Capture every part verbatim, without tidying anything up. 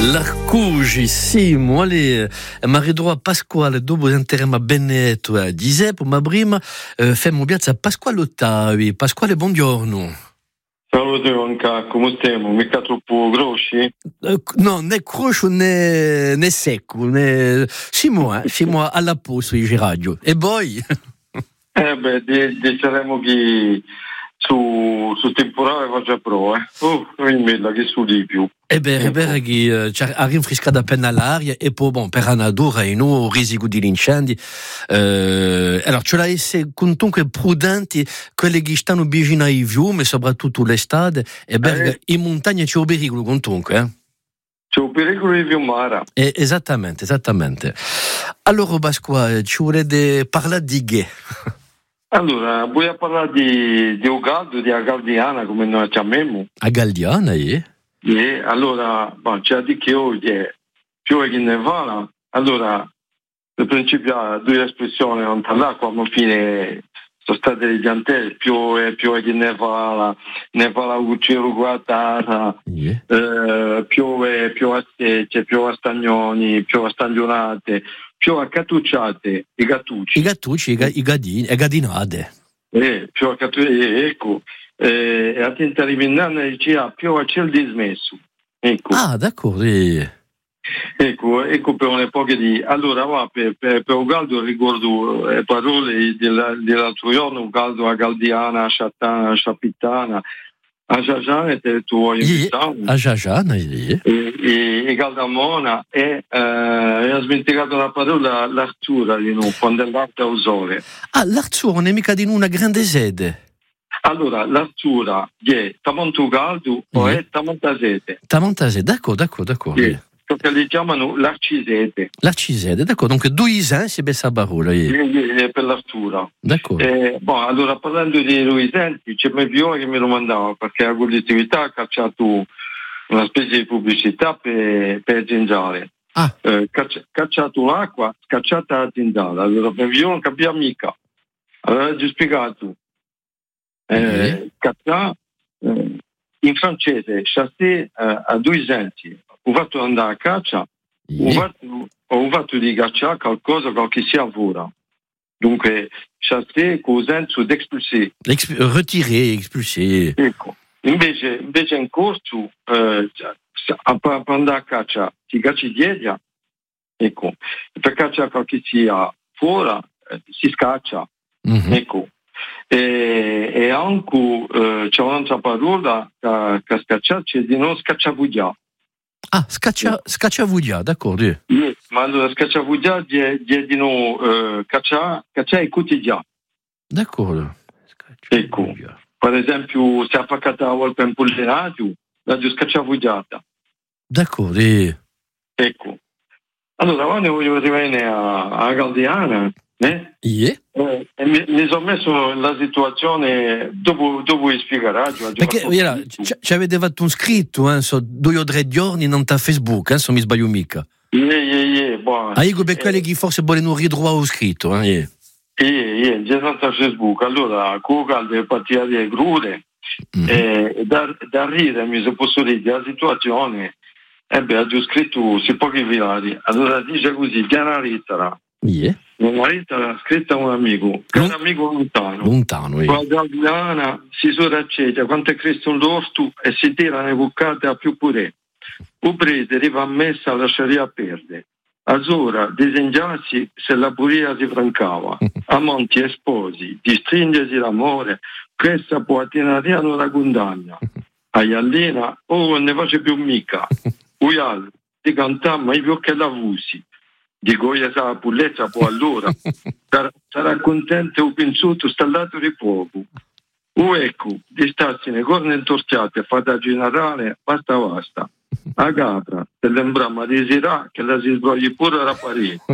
Larcugissimo, allez, Maridroa Pasquale, dopo enterremo a Benetto a Giuseppe, ma prima eh, femmo piazza Pasquale Ottavi. Pasquale, buongiorno. Salute Ivanka, come stiamo? Mica troppo grossi? Eh, no, né croscio né, né secco, né... siamo, eh, siamo alla posto di radio. E poi? Eh beh, diciamo che su, su temporale va già pro, eh. Oh, in mezzo che su di più. E beh, è vero che uh, ha rinfrescato appena l'aria e poi, bon, per Anadura e no risico di incendi. Uh, allora, ce l'ha essere comunque prudenti quelli che stanno vicino ai fiumi, soprattutto l'estate, e beh, eh. in montagna c'è un pericolo comunque, eh. C'è un pericolo di fiumara. Eh, esattamente, esattamente. Allora, Pasqua, ci volete parlare di che? Allora, voglio parlare di, di Ugaldo, di Agaldiana, come noi chiamiamo. Agaldiana, eh? E allora, bon, c'è da dire che oggi è più che ne va, allora, nel principio, due espressioni, non l'acqua, ma alla fine sono state le piantelle, più è più che ne va, ne va la uccello guardata, Yeah. eh, più è più a secce, più a stagnoni, più a stagionate, più a cattucciate, i gattucci. I gattucci, i, ga- i gadini, le gadinade. Eh, più a cattucciate, eh, ecco. Eh, e attenta a rivendarne diceva più a ciel dismesso, ecco. Ah, d'accordo. Eh. ecco ecco per un'epoca di allora va per, per, per Ugaldo ricordo le parole della, dell'altro giorno. Ugaldo a Galdiana, a Sciattana, a Sciapittana, a Giagiana e tuo invitato A Giagiana, eh. e, e, e Galdamona e eh, ha smenticato la parola l'Artura di noi quando è andata a Usole. Ah, l'Arzuro non è mica di una grande sede. Allora, l'Artura è Tamonto Galdo o Mm. è Tamontasete. Tamontase, d'accordo, d'accordo, d'accordo. Sì. Eh. Che li chiamano l'Arcisete. L'Arcisede, d'accordo. Donc, due ans, c'est bella parola. Eh. Quindi, per l'Artura. D'accordo. Eh, bon, allora, parlando di Luisenti, c'è mio figlio che me lo mandava perché la collettività ha cacciato una specie di pubblicità per, per Zingiare. Ah. Eh, caccia, cacciato l'acqua, scacciata a Zingiare. Allora, mio figlio non capiva mica. Allora, gli ho spiegato. Eh, Mm-hmm. Caccia, eh, in francese, chassé eh, a due sensi. Ho fatto andare a caccia, ho Yeah. fatto, ho fatto di cacciare qualcosa che si lavora. Dunque, chasser con il senso di espulsare. Exp- retirer, expulser. Ecco. Invece, invece in corso, eh, a, a andare a caccia, si caccia dietro, ecco. Per cacciare qualche sia fuori, eh, si scaccia, Mm-hmm. ecco. E, e anche eh, c'è un'altra parola che, che scacciare, c'è di non scacciavuglia. Ah, scaccia, scacciavuglia, d'accordo. Eh. Yes, ma allora scacciavuglia è di non eh, cacciare, cacciare il quotidiano. D'accordo. Ecco. Per esempio, se ha fatto la volta in pollenaggio, la scacciavugliata. D'accordo. Eh. Ecco. Allora, quando voglio rimanere a, a Galdiana, eh? Yeah. Eh, e mi, mi sono messo nella situazione dopo, dopo spiegare. Perché era, ci, ci avete fatto un scritto, eh, so, due o tre giorni non ta Facebook, eh, se mi sbaglio mica. Yeah, yeah, yeah, buono. Ah, io per quelli che forse vogliono ritrovare lo scritto, eh. Yeah. Yeah, yeah, già tanto a Facebook. Allora, Google deve partire le grude. Mm-hmm. E da, da ridere, mi se posso dire, la situazione, e beh, ho scritto si pochi filari. Allora dice così, Diana Rittara. Yeah. Una lettera scritta a un amico, che è un amico lontano. Lontano, eh. Quando Adriana si soraccetta, quanto è Cristo un l'orto e si tira le bucate a più pure. O prete arriva a messa lasciaria perdere. Allora, disengiarsi se la puria si francava. Amanti e sposi, di stringersi l'amore, questa può attenere la condanna. Agli allena, oh, non ne face più mica. Uial, ti cantammo, ma io che la vusi. Dico, io sa la pullezza, poi allora sarà, sarà contento o pensuto, sta al lato di poco. O ecco, di starsi le corna intorciate e fata generale, basta basta. A capra, se l'embramma desirà che la si sbrogli pure alla parete.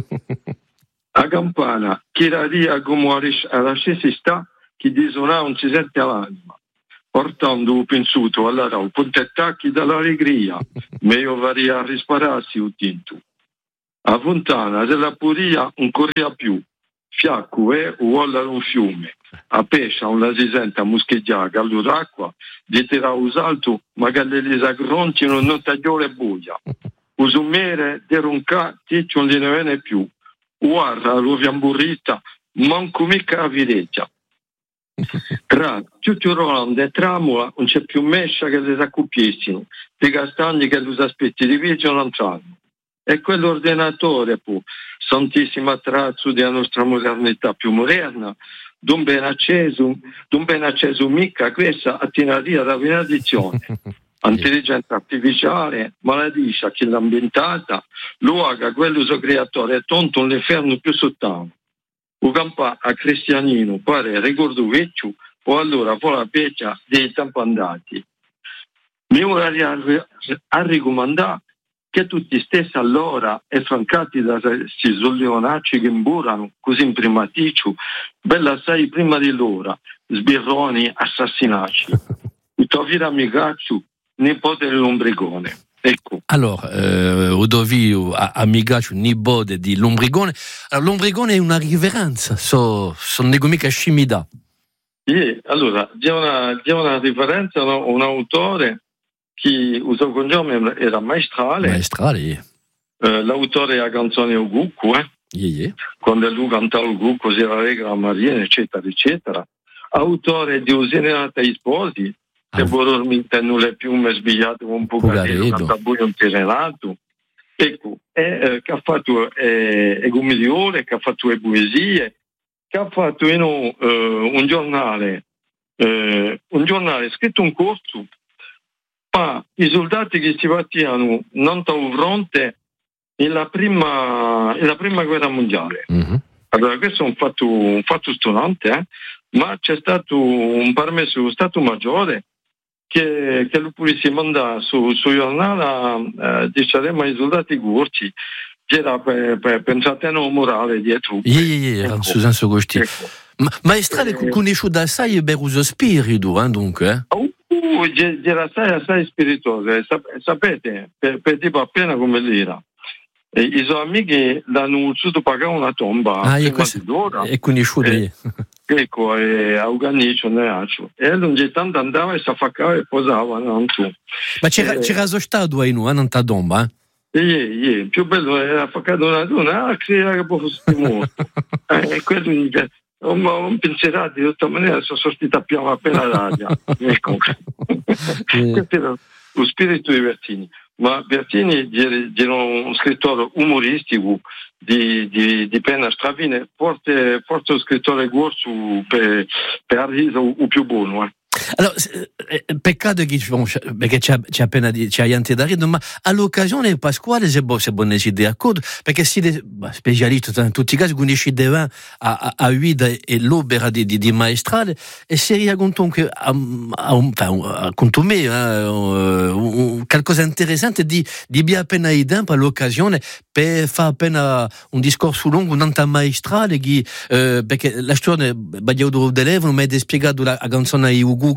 A campana, chi la dia come alla scesi sta, chi disonà non si sente all'anima. Portando un pensuto allora un ponte tacchi dall'allegria, meglio varia a rispararsi un tinto. A fontana della puria un corria più, fiacco è uolla un fiume, a pesce un la si sente a muscheggiare, gallo d'acqua, di tirare un salto, ma che le sagronti non tagliore buia. usumere di roncati non ne viene più. Guarda, lo fiamburrita, manco mica a vireggia. Tra tutti i Rolando e Tramola non c'è più mescia che le accuppiessino, di castagni che li aspetti di viaggio non tranno. E quell'ordinatore, pu, santissimo attrazzo della nostra modernità più moderna, d'un ben acceso, d'un ben acceso mica questa attinaria da benedizione. Intelligenza artificiale, maledisce chi l'ha ambientata, luoga quello suo creatore, tonto l'inferno più sottano. O campa a cristianino, pare ricordo vecchio, o allora fu la peccia dei tampandati. Mi vorrei a ricomandare che tutti stessi allora e francati da questi sollionacci che imburano così in primaticcio, bella assai prima di l'ora, sbirroni, assassinacci. Tuttavia amigaccio, nipote dell'ombrigone. Ecco. Allora, eh, Udovio, amigacio, nipote di Lombrigone. Allora, Lombrigone è una riverenza, so, sono mica scimmità. Yeah, allora, c'è una, c'è una riverenza, no? Un autore che il suo cognome era Maestrale. Maestrale. Eh, l'autore della canzone Ugucco, eh? Yeah, yeah. Quando lui cantava Ugucco, si era regola Marina, eccetera, eccetera. Autore di Usinata e Sposi, che vorremmente non le piume sbigliate un po' cantabuio un tirenato. Ecco, e, eh, che ha fatto eh, e commedione, che ha fatto le poesie, che ha fatto in un, eh, un giornale, eh, un giornale scritto un corso, ma i soldati che si battivano non a fronte nella prima, nella prima guerra mondiale. Mm-hmm. Allora, questo è un fatto, un fatto stonante, eh? Ma c'è stato un permesso dello Stato Maggiore che, che lo potesse mandare su, su giornale, eh, diciamo, ai soldati corti, c'era per, per pensare a un morale dietro. Sì, sì, era in senso questo. Ma Maestrale eh, conosciuto assai per uso spirito, eh, dunque? Eh? Uh, era assai, assai spiritoso, sapete, per, per tipo appena come l'era. E i suoi amici l'hanno voluto pagare una tomba ah, prima di l'ora. E conosciuto eh, ecco, e a Uganicio ne faccio. E ogni tanto andava e si affaccava e posava, non tu. Ma c'era, eh, c'era stato a noi, non ta tomba, eh? Sì, sì, più bello era affaccato una donna, ah, credeva che fosse morto. E quello non, non penserà di tutta maniera, sono sortita più appena l'aria. Ecco. Questo era lo spirito di Bertini. Ma Bertini era un scrittore umoristico di, di, di penna stravine, forse, forse un scrittore corso per, per arrivare o più buono. Eh. Allora, peccato che perché ci ha, ci ha appena ci hai antedarido, ma all'occasione pasquale se bo, se buone idee d'accordo, perché si de, specialista in tutti i casi conosci a, a, a guida e l'opera di, di, di Maestrale e si racconta anche a, a, a, a conto me eh, qualcosa di interessante di, di bien appena idea per l'occasione per fare appena un discorso lungo non a Maestrale che, eh, perché la storia Bagliaudo dell'Evo mi ha spiegato la, la canzone di Ugo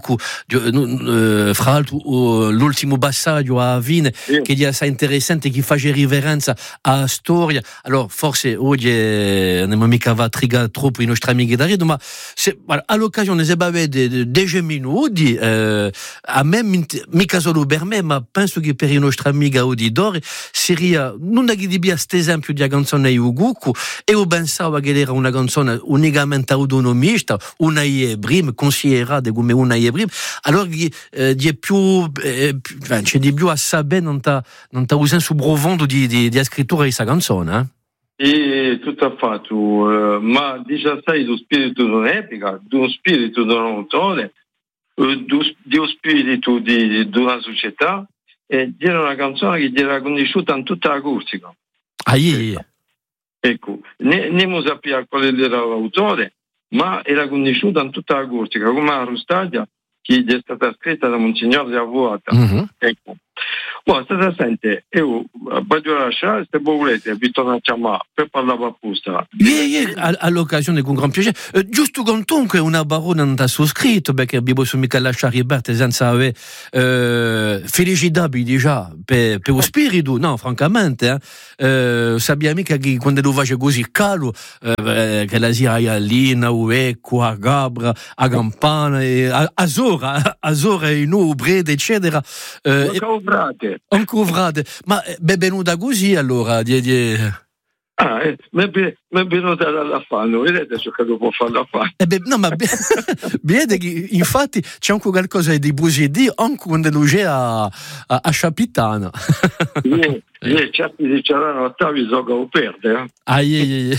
Uh, fra l'altro l'ultimo passaggio a Avine sì. Che è assai interessante, che fa riverenza a storia. Allora forse oggi eh, non mica va a trigare troppo i nostri amici da Redo, ma se, voilà, all'occasione se avete dieci minuti eh, a me mica solo per me, ma penso che per i nostri amici auditori seria non da che di bia questo esempio di canzone di Ugucco e io pensavo che era una canzone unicamente autonomista, una iebrim considerata come una iebrim, allora eh, di più eh, c'è di più a sapere non ta non ta usando su profondo di di di scrittura di questa canzone, eh? E tutto affatto, uh, ma dice sai lo spirito di un'epica, di uno spirito di un autore, uh, di uno spirito di, di una società, e era una canzone che era conosciuta in tutta la Corsica. Ah, yeah. Ecco, ne, ne non sapeva quale era l'autore, ma era conosciuta in tutta la Corsica, come la Rustaglia, che è stata scritta da Monsignor di Avoata. Mm-hmm. Ecco. Buon, state sente, io voglio lasciare, se voi volete, vi torno a chiamare per parlare apposta. Yeah, yeah, all'occasione con gran piacere. Eh, giusto con che una barona non ha sottoscritto, perché abbiamo mica lasciare Roberto senza avere eh, felicità già per, per lo spirito, no, francamente, eh. Eh, sappiamo mica che quando lo faccio così calo, eh, che la sia a Lina, a Ecco, a Gabra, a Campana, e a, a Zora, a Zora, e noi, Brede, eccetera. Eh, Ancora frate. Ma è venuta così allora? Die, die... Ah, eh, mi è venuta dall'affanno, vedete ciò che dopo fare l'affanno. Eh beh, no, ma vedete che infatti c'è anche qualcosa di positivo anche quando lui è a, a, a Sciapitana. Io, io certi di c'erano ottavi so che lo perde. Eh? Ah, yeah, yeah.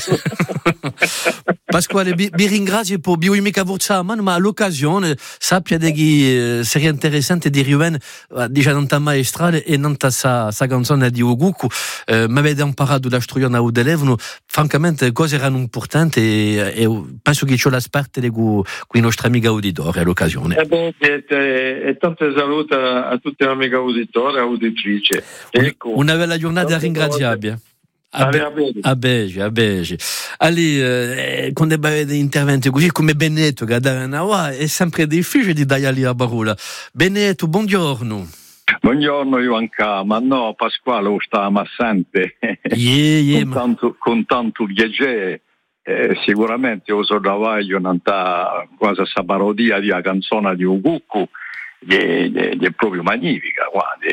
Pasquale, vi, vi ringrazio per vi mica voce mano, ma all'occasione sappia che eh, sarebbe interessante di rivedere eh, diciamo non ta maestrale e non ta sa, sa canzone di Uguku. Eh, mi avete imparato da studiare a Udelevno, francamente cose erano importanti e, e penso che c'ho l'aspetto con i nostri amici auditori all'occasione. E, beh, e, e, e tante salute a tutte le amiche auditori e auditrici. Ecco, una bella giornata ringraziabile. A, be- a Bege, a Bege. Allora, eh, quando avete interventi così come Benedetto che è sempre difficile di dare lì la parola. Benedetto, buongiorno. Buongiorno Ivanka, ma no Pasquale lo sta assente. Yeah, yeah, con, tanto, con tanto piacere, eh, sicuramente io so travaglio nanta quasi questa parodia di una canzone di Uguku, che è proprio magnifica, guarda.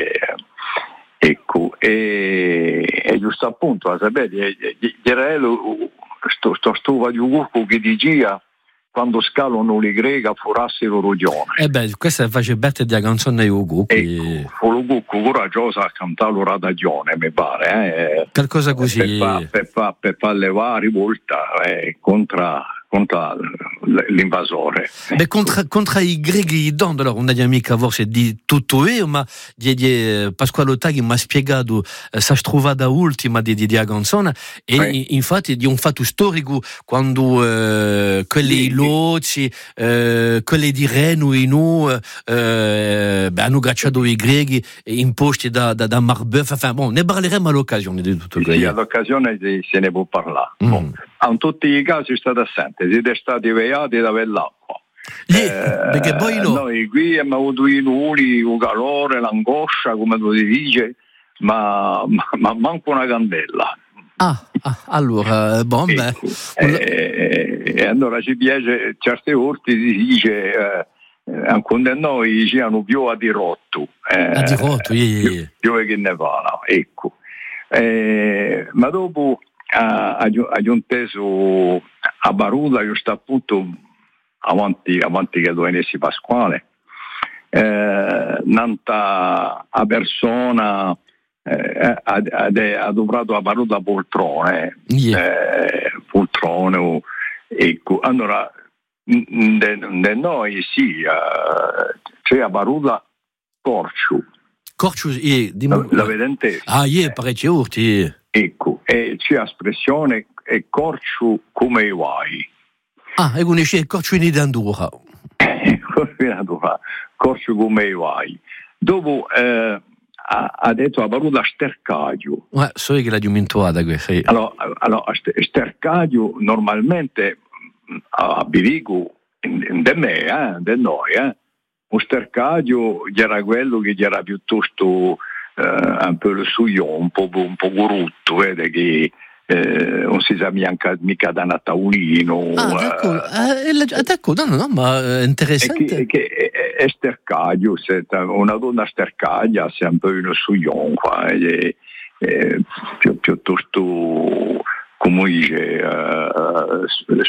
Ecco, e, e giusto appunto, sapete, direi sto, sto stufa di Uguku che diceva quando scalano le greche furassero rugione. Eh beh, questa face bette di canzone di Uguku. Ecco, fu l'Uguku coraggiosa a cantare l'Radagione, mi pare. Eh. Qualcosa così. Per far fa, fa, fa, fa levare rivolta eh, contro... contro l'invasore. Beh, contro, contro i greci don, allora non abbiamo mica forse di tutto vero, ma di, di, Pasquale Ottaghi mi ha spiegato eh, sa trovata ultima di, di, di canzone e sì. Infatti di un fatto storico quando eh, quelli sì. Loci, eh, quelli di Reno e noi eh, beh, hanno cacciato i greci imposti da, da, da Marbeuf, enfin bon, ne parleremo all'occasione di tutto questo. Sì, all'occasione se ne può parlare. Mm. Bon. In tutti i casi state assente, siete stati veiati da quell'acqua. Eh, perché poi no. Noi qui abbiamo avuto i nuli, il calore, l'angoscia, come tu si dice, ma, ma, ma manco una candela. Ah, ah allora, bombe. Ecco. E, e allora ci piace, certe volte si dice, eh, quando noi ci hanno più a dirotto. Eh, a dirotto, yeah, yeah. Più, più che ne va, ecco. Eh, ma dopo... aggiunteso a Baruda io sto appunto avanti, avanti che dovenessi Pasquale eh, nanta a persona eh, ha, ha dovuto a Baruda poltrone yeah. eh, poltrone ecco allora da noi sì uh, c'è a Baruda Corciu Corciu eh, dim- l'avete inteso? Ah yeah, parecchi urti ecco, e c'è espressione è corciu come i guai. Ah, e quindi c'è corciu in Andorra. Corciu in Andorra, corciu come i guai. Dopo eh, ha, ha detto la parola stercadio. Eh, so che l'ha dimenticato questa. Sì. Allora, allora, stercadio normalmente a Birigo, da me, eh, da noi, eh, un stercadio era quello che era piuttosto Uh, un po' lo suo, un po', un po' brutto, vede che eh, non si sa mica, mica da un tavolino. Ah, d'accordo, uh, eh, d'accordo, no, no, ma è interessante. È, che, è, è stercaglio, una donna stercaglia, è un po' uno suo, è, è pi, piuttosto, come dice... Uh,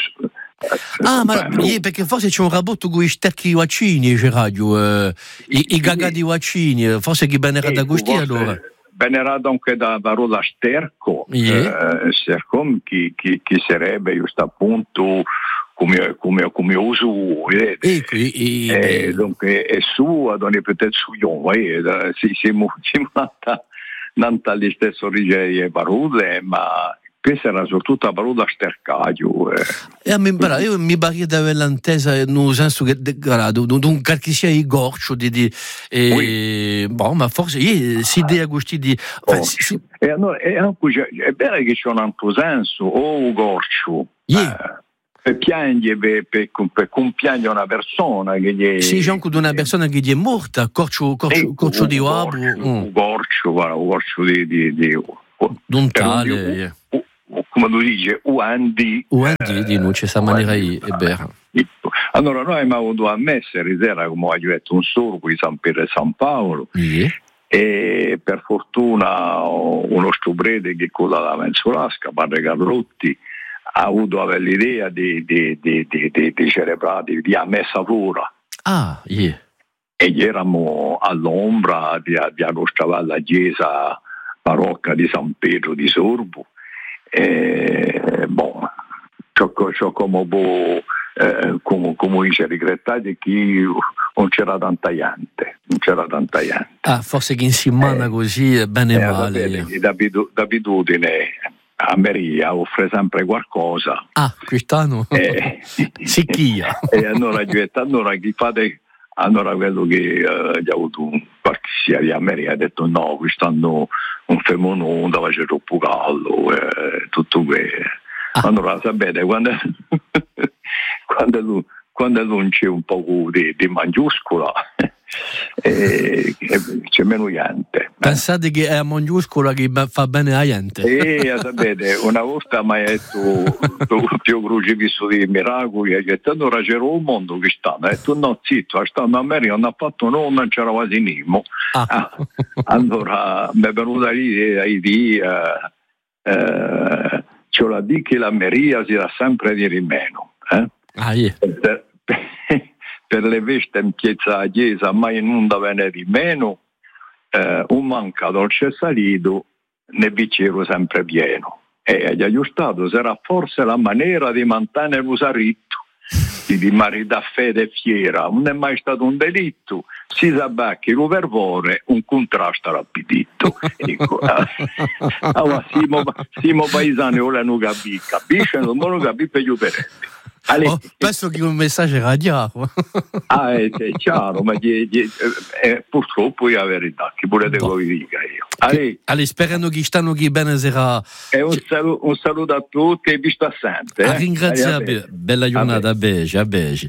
Ah, ma yeah, perché forse c'è un rapporto con i sterchi vaccini, c'è radio, eh, i, i gaga di vaccini, forse che ben era da gusti allora. Ben era anche da parola sterco, yeah. eh, sterco che, che, che sarebbe giusto appunto come, come, come uso, vedete? Ecco, e, e, e, dunque è su, ad ogni peut-être su io, si siamo nata gli stessi origini parole, ma questa era soprattutto la parola stercaggio. Eh. E a me, però, io mi pare di avere l'intesa nel senso che di un qualche sia il gorcio di, di e, oui. Boh, ma forse io, si idea questi di oh, si, e allora è, è vero che c'è un altro senso o un gorcio yeah. per piangere, per, per, per compiangere una persona che gli è... Sì, c'è anche una persona che gli è morta, corcio, corcio, Ecco, corcio di un uabro. corcio, Mm. un corcio, guarda, un corcio di... di, di D'un per un- tale, yeah. u- u- come tu dici, uandi... O anche di noi, c'è questa maniera lì, è vero. Allora noi abbiamo avuto a Messere, era come ho detto, un sorbo di San Pietro e San Paolo, Yeah. e per fortuna uno stuprete che con la Menzolasca, padre Carlotti, ha avuto l'idea di, di, di, di, di, di celebrare di a messa fuori, Ah, yeah. e eravamo all'ombra di, di accostare la chiesa barocca di San Pietro di Sorbo, e boh, ciò, ciò come può, eh, come, come dice regrettate che non c'era tanta gente, non c'era tanta gente. Ah, forse che in settimana Eh, così è bene Eh, male. sapete che d'abitu- d'abitudine a Maria offre sempre qualcosa. Ah, quest'anno? Eh, Sicchia. E allora, allora chi fate, allora quello che eh, ha avuto un partito di America ha detto no, quest'anno non fermo nulla, c'è troppo caldo, eh, tutto quello. Ah. Allora sapete, quando, quando, lui, quando lui c'è un po' di, di mangiuscola, eh, c'è meno gente. Pensate che è a maiuscola che fa bene a gente. E sapete, una volta mi ha detto più crocifisso di miracoli, ha detto allora c'era un mondo che stanno, ha detto no zitto, stanno a Maria, non ha fatto nulla, non c'era quasi nimo. Ah. Ah, allora mi è venuta l'idea, idea, eh, ce la di che la Maria si dà sempre di rimeno, eh? Ah, yeah. per, per, per le veste in piazza a chiesa, mai non da venire di meno. Eh, un manca dolce salito, ne bicchiere sempre pieno. E gli aggiustato sarà forse la maniera di mantenere l'usaritto, di, di marità fede e fiera. Non è mai stato un delitto, si sa che lo fervore un contrasto all'appetito. Ecco, allora, siamo, siamo paesani, ora non capisco, capisce, non lo capisco per gli operetti. Oh, penso che un messaggio era chiaro. Ah, è, è chiaro, ma gli, gli, eh, purtroppo è la verità, che volete che vi dica io. Allora, allora, sperando che stanno qui bene sarà. E un saluto, un saluto a tutti e vi sta sempre. A Eh? ringraziare, bella giornata, a Bege, a Bege.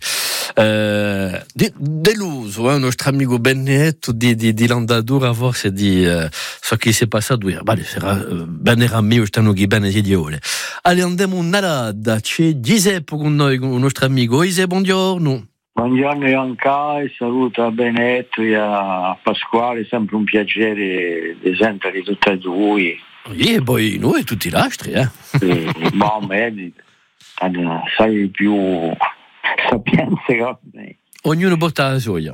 Eh, de, deluso, eh, nostro amico Benedetto di, di, di Landadura, forse di eh, so che si è passato, vale, sarà eh, bene ramio, stanno qui bene di ore. Allora andiamo una da c'è Giuseppe con noi, con il nostro amico. Giuseppe, buongiorno. Buongiorno Ianca, e saluto a Benedetto e a Pasquale, sempre un piacere di sentire tutti e due. E poi noi tutti gli altri, eh? E, boh, me, sai più sapienza che me. Ognuno porta la sua.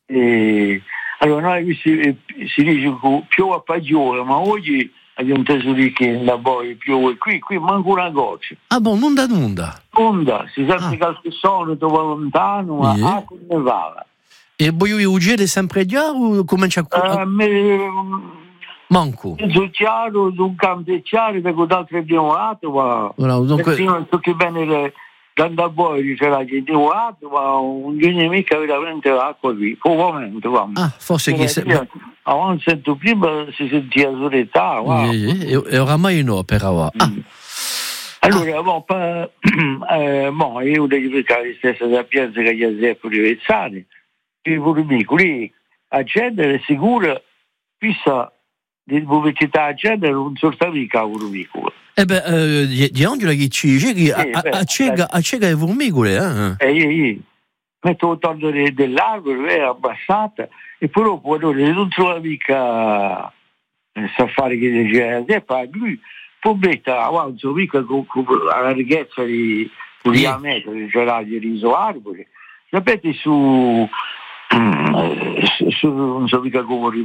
E, allora noi si, si dice che piove a Pagliore, ma oggi abbiamo inteso di che da poi piove qui, qui manca una goccia. Ah, boh, non da nulla. Onda, si sente Ah. che al sono dove lontano, ma Yeah. acqua ne va. E poi uggire sempre già o comincia a... Uh, me, Manco. sul chiaro, un campo chiaro, perché d'altro abbiamo dato, ma Voilà, dunque... persino che bene da voi c'era che abbiamo dato, ma non viene mica veramente l'acqua qui, ovviamente, vamos. Ah, forse che... Se... Avanti sento prima si sentiva solità, wow. Yeah, yeah. E, e oramai no, però... Ah. Allora, bon, pa, eh, bon, io devo cercare la stessa sapienza che gli esempi universali, i volumicoli, a genere è sicura, fissa di pubblicità a genere non sorta mica un volumicolo. Eh beh, eh, di, di Angela che ci dice che a, a, a, cega, a cega le formicole, eh? E io, io metto il torno dell'albero, è abbassata, e poi dopo allora, non trova mica il safari che dice, e poi lui può mettere avanti mica con, con la ricchezza di un Sì. diametro, cioè la di riso arbore. Sapete su, su, su non so mica come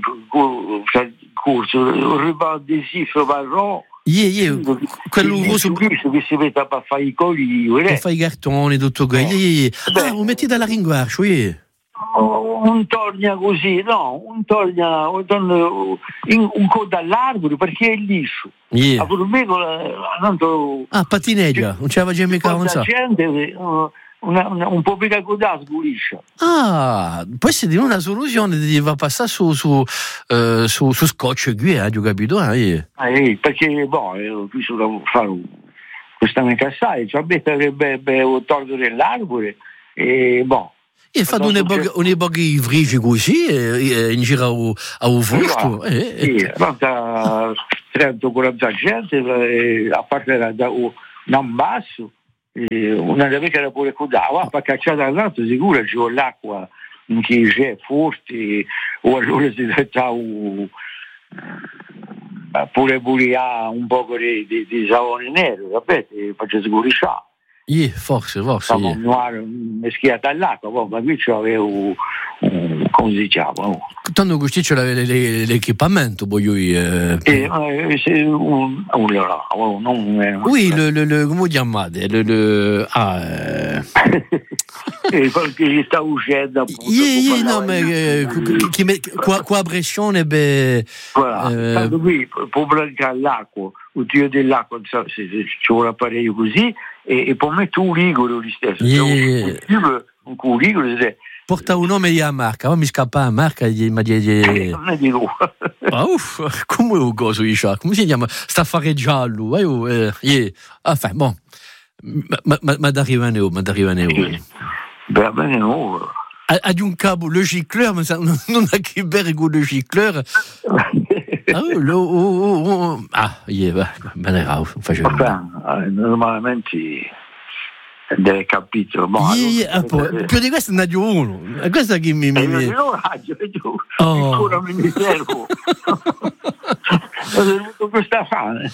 corso, un ribalto adesivo marrone, Yeah, yeah. Quello rosso che si mette a fare i colli, che fa i cartoni, tutto quello. Yeah, yeah. Ah, lo metti dalla ringuarcio, yeah. un torna così, no, un torna, un, torna in, un coda all'arbore perché è liscio. Yeah. A formicola, tanto Ah, patineggia, non c'era già mica la avanzato. gente uh, una, una, un po' più coda sguliscia. Ah, poi se di una soluzione ti va passare su, su, eh, su, su scotch qui, eh, ho capito? Eh? Eh, perché, boh, io qui sono a fare un questa incassare, cioè mettere un tordo dell'arbore e boh. E fa un boghi vrigi così e in giro a un vusto. Sì, tanta trenta quaranta gente, a parte da un basso, una delle che era pure codava, per cacciare dall'alto sicuro ci vuole l'acqua in chi c'è forte, o allora si tratta pure pure un po' di, di, di savone nero, sapete, faccio sguriciare. Sì, forse, forse. Stavo meschiata all'acqua, poi ma qui c'avevo un, come si chiama? Tanto così c'è l'equipamento, voglio dire. Eh, eh, un, un leonavo, non un... Oui, le, le, le, come chiamate? Le, le, ah, eh... perché sta uscendo appunto. Sì, no, ma qua, qua pressione, beh... Voilà, eh... tanto qui, può blancare l'acqua, il tiro dell'acqua, se ci vuole apparecchio così, e, e può mettere un rigolo lì stesso. Yeah. Cioè, un, un rigolo, se... Porta un nome di marca, ma mi scappa la marca di... Ma di, di... non è di lui. Ah, uff, come un coso di sciacca? Come si chiama? Sta fare giallo, eh, yeah. Enfin, bon. Ma, ma, ma d'arriva ne ho, ma d'arriva ne ho. Ben, ben, no. A un cabo, le gicleur, ma ça, non a che bergo le gicleur. Ah, lo, oh, oh, oh. Ah, yeah, va, ben era, faccio. Enfin, normalmente del capitolo. Boh, yeah, allora, yeah, più di questo ne ho uno. Questo che mi... mi, mi... Io raggio, io ancora mi riservo. Ho dovuto questa fame.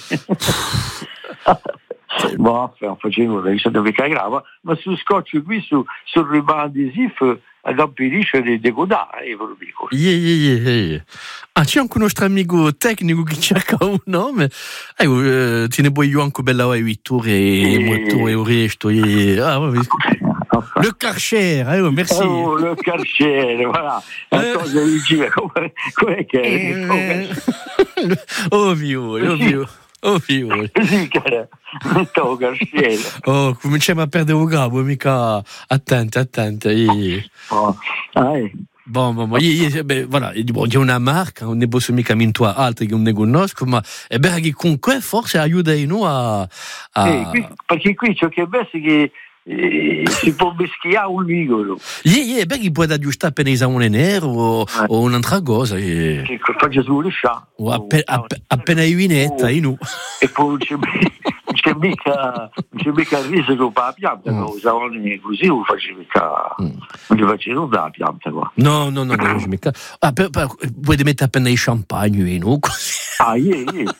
Boh, facevo la risata che grava, ma su scotch qui, su, sul rimando di Sif, ad ampirisce di decodare, ve lo dico. Yeah, yeah, yeah. Ah, c'è anche un nostro amico tecnico che cerca un nome. Eh, uh, te ne puoi io anche bella a Vittorio e motore e il resto. Ah, le Karcher, eh, merci. Oh, le Karcher, voilà. La cosa vicina, come, come che è? Oh mio, oh mio. Oh mio. Sì, cara. Stavo Karcher. Oh, cominciamo a perdere un grabo, mica attenti, attenti. Oh, ah, Bon, bon, bon, beh, voilà, c'è una marca, non ne posso mica mintua altri che non ne conosco, ma è vero che comunque forse aiuta noi a... a... Eh, qui, perché qui ciò che è bello è che eh, si può meschiare un ligolo. Yeah, yeah, beh, che può aggiustare appena esame nero o, eh. o un'altra cosa. E... Che faccia su liscia. O appena, app- appena i vinetta, oh, inu. E poi c'è, c'è mica c'è mica il riso con la pianta, mm. Usavano così, non faccio mica, mm. non ci faccio nulla la pianta qua. No, no, no, non c'è mica. Ah, per, per, puoi mettere appena i champagne, inu, così. Ah, yeah, yeah.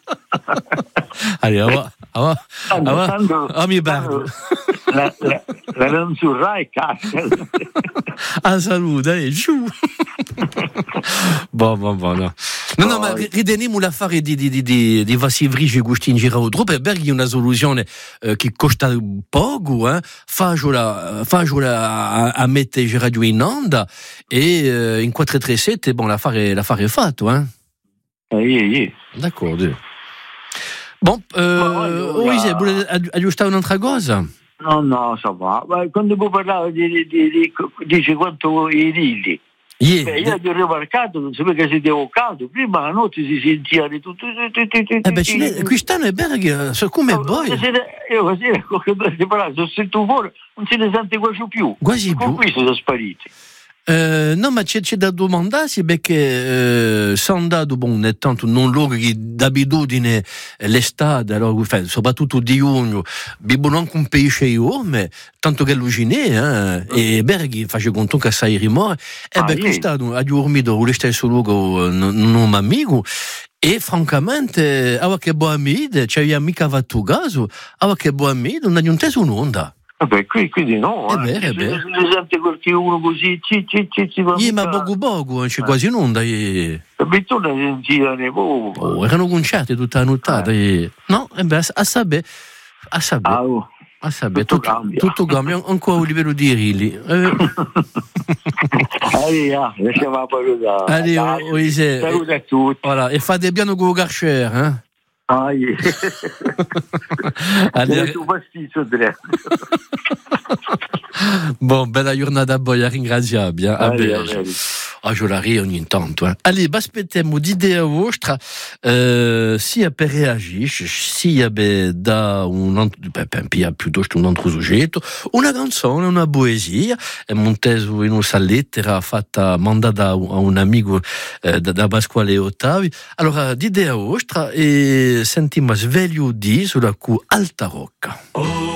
Allora, allora, allora, allora, mi perdo. La, la, la ranzurra è cazzo. A salute, eh, giù. Bon, bon, bon, no. No, no, ma riteniamo l'affare di, di, di, di, di Vassivrici gusti in giro troppo, e perché è una soluzione eh, che costa poco, eh? Faciola, faciola a, a mettere radio in onda e eh, in quattro tre sette, bon, l'affare, l'affare è fatto, eh? Eh, yeah, yeah. D'accordo. Bon, euh, oh, oui, vuole aggiustare un'altra cosa? No, no, ça va. Quando può parlare di, di, di, di dice quanto i lilli. Yeah. Beh, io ho remarcato, non sapevo che si stava caldo, prima la notte si sentiva di tutto. Eh beh, quest'anno è bello che so come è poi. Io così, se sento fuori, non se ne sente quasi più. Quasi più. Qui sono spariti. Uh, no, ma c'è, c'è da domandarsi perché uh, sono dato, bon, nel tanto non loro che d'abitudine l'estate, allora, enfin, soprattutto di giugno, bevono anche un pesce io, ma tanto che l'uginè, eh, e Berghi face conto che sai rimore, e beh, quest'anno ha dormito allo stesso luogo non amico, e francamente, aveva che buon amico, c'aveva mica fatto caso, aveva che buon amico, non ha inteso un'onda. Vabbè, qui, quindi no, è vero, è vero. Se sente qualcuno così, ci, ci, ci, ci va. Sì, ma poco poco, c'è eh. quasi un'onda. E... Abitudine sentivane, oh. Oh, erano concerti tutta la nottata. Eh. E... No, e beh, a sapere, a sapere. Ah, oh. A sapere, tutto, tutto cambia. Tutto cambia, ancora a livello di rilli. Eh. Allora, lasciamo la parola. Allora, saluto a tutti. Voilà, e fate piano con il Karcher, eh? Ah, yeah. Allora... pasticcio, Bon, bella giornata a voi, ringraziabile. A Ah, je la ris ogni tanto. Eh. Allez, aspettiamo d'idea vostra, eh, sia per reagire, sia per da un, per piuttosto un altro soggetto, una canzone, una poesia, e monteso in una lettera fatta, mandata a un amico eh, da, da Pasquale Ottavi. Allora, d'idea vostra, e sentiamo sveglio di sulla cu Alta Rocca. Oh.